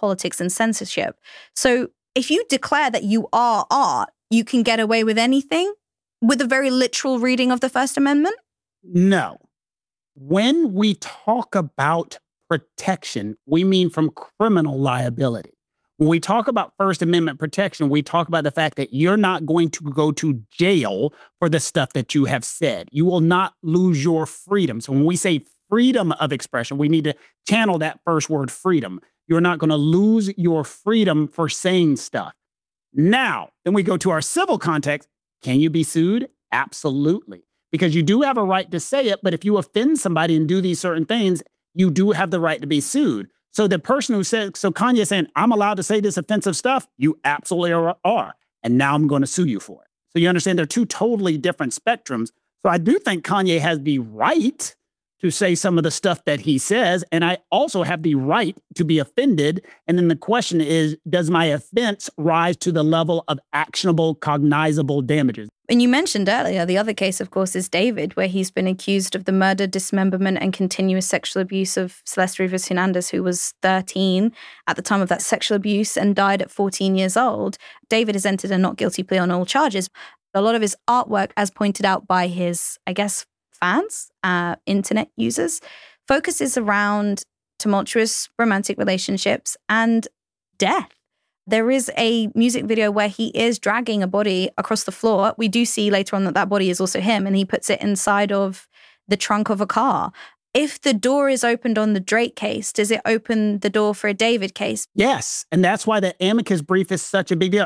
politics and censorship. So if you declare that you are art, you can get away with anything with a very literal reading of the First Amendment? No. When we talk about protection, we mean from criminal liability. When we talk about First Amendment protection, we talk about the fact that you're not going to go to jail for the stuff that you have said. You will not lose your freedom. So when we say freedom of expression, we need to channel that first word, freedom. You're not going to lose your freedom for saying stuff. Now, then we go to our civil context. Can you be sued? Absolutely. Because you do have a right to say it, but if you offend somebody and do these certain things, you do have the right to be sued. So the person who said, so Kanye saying, I'm allowed to say this offensive stuff, you absolutely are. And now I'm going to sue you for it. So you understand they're two totally different spectrums. So I do think Kanye has the right to say some of the stuff that he says. And I also have the right to be offended. And then the question is, does my offense rise to the level of actionable, cognizable damages? And you mentioned earlier, the other case, of course, is David, where he's been accused of the murder, dismemberment, and continuous sexual abuse of Celeste Rivas Hernandez, who was 13 at the time of that sexual abuse and died at 14 years old. David has entered a not guilty plea on all charges. A lot of his artwork, as pointed out by his, I guess, fans, internet users, focuses around tumultuous romantic relationships and death. There is a music video where he is dragging a body across the floor. We do see later on that that body is also him, and he puts it inside of the trunk of a car. If the door is opened on the Drake case, does it open the door for a David case? Yes. And that's why the amicus brief is such a big deal.